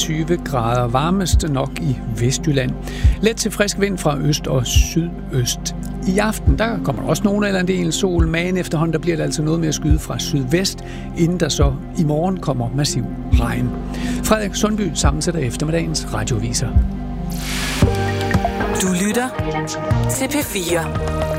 21 grader, varmest nok i Vestjylland. Let til frisk vind fra øst og sydøst. I aften der kommer også nogen eller en del sol, men efterhånden der bliver det altså noget mere skyde fra sydvest, inden der så i morgen kommer massiv regn. Frederik Sundby sammensætter eftermiddagens radioviser. Du lytter til P4.